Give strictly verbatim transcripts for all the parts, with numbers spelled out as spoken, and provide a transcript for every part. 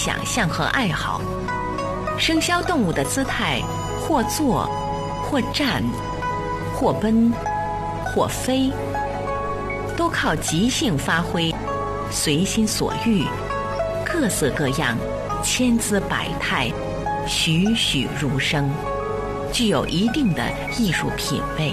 想象和爱好。生肖动物的姿态，或坐，或站，或奔，或飞，都靠即兴发挥，随心所欲，各色各样，千姿百态，栩栩如生，具有一定的艺术品味。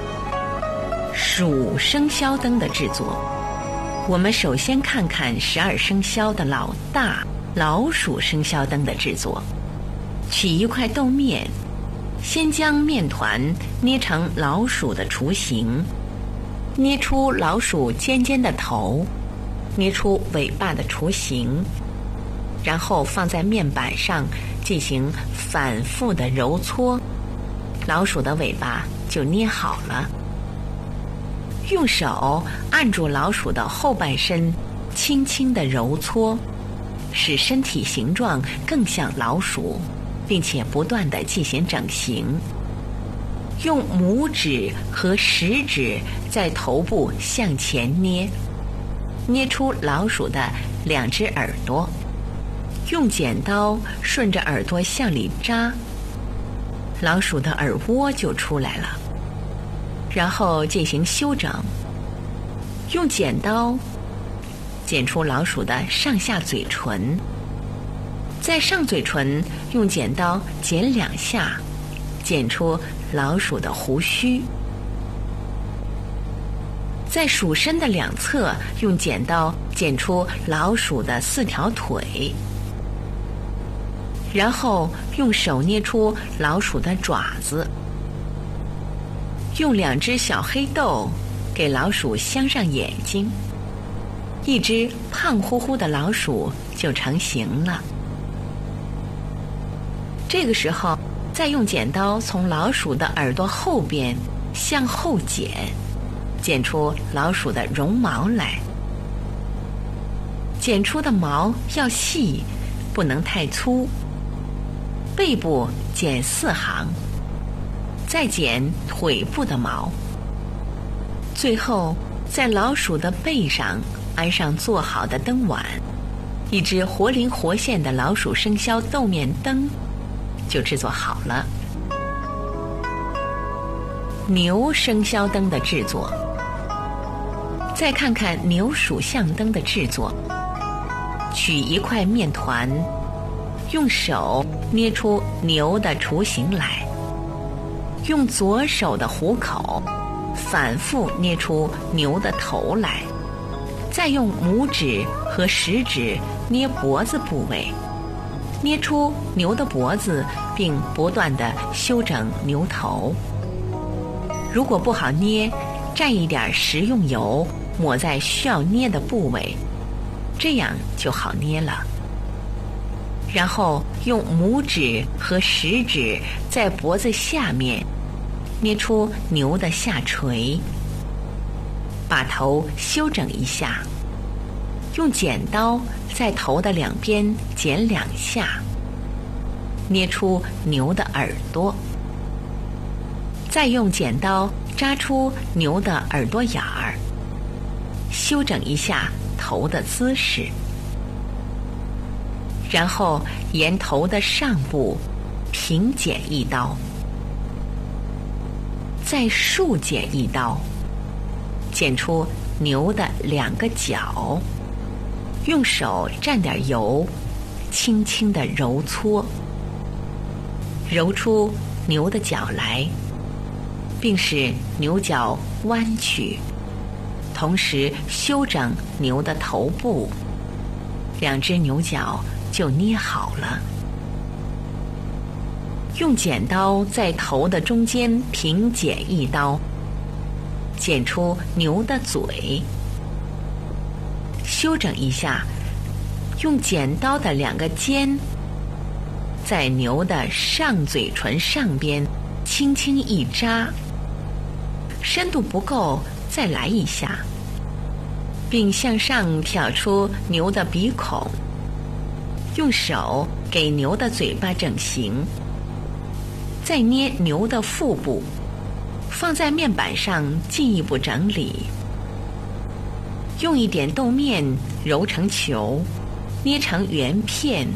属生肖灯的制作，我们首先看看十二生肖的老大老鼠生肖灯的制作。取一块豆面，先将面团捏成老鼠的雏形，捏出老鼠尖尖的头，捏出尾巴的雏形，然后放在面板上进行反复的揉搓，老鼠的尾巴就捏好了。用手按住老鼠的后半身，轻轻地揉搓，使身体形状更像老鼠，并且不断地进行整形。用拇指和食指在头部向前捏，捏出老鼠的两只耳朵，用剪刀顺着耳朵向里扎，老鼠的耳窝就出来了。然后进行修整，用剪刀剪出老鼠的上下嘴唇，在上嘴唇用剪刀剪两下，剪出老鼠的胡须。在鼠身的两侧用剪刀剪出老鼠的四条腿，然后用手捏出老鼠的爪子。用两只小黑豆给老鼠镶上眼睛，一只胖乎乎的老鼠就成型了。这个时候，再用剪刀从老鼠的耳朵后边向后剪，剪出老鼠的绒毛来。剪出的毛要细，不能太粗。背部剪四行，再剪腿部的毛，最后在老鼠的背上安上做好的灯碗，一只活灵活现的老鼠生肖豆面灯就制作好了。牛生肖灯的制作，再看看牛属相灯的制作。取一块面团，用手捏出牛的雏形来，用左手的虎口反复捏出牛的头来，再用拇指和食指捏脖子部位，捏出牛的脖子，并不断地修整牛头。如果不好捏，蘸一点食用油抹在需要捏的部位，这样就好捏了。然后用拇指和食指在脖子下面捏出牛的下垂，把头修整一下，用剪刀在头的两边剪两下，捏出牛的耳朵，再用剪刀扎出牛的耳朵眼儿，修整一下头的姿势，然后沿头的上部平剪一刀，再竖剪一刀，剪出牛的两个角，用手蘸点油，轻轻地揉搓，揉出牛的角来，并使牛角弯曲，同时修整牛的头部，两只牛角就捏好了。用剪刀在头的中间平剪一刀，剪出牛的嘴，修整一下，用剪刀的两个尖在牛的上嘴唇上边轻轻一扎，深度不够再来一下，并向上挑出牛的鼻孔，用手给牛的嘴巴整形，再捏牛的腹部，放在面板上进一步整理，用一点豆面揉成球，捏成圆片，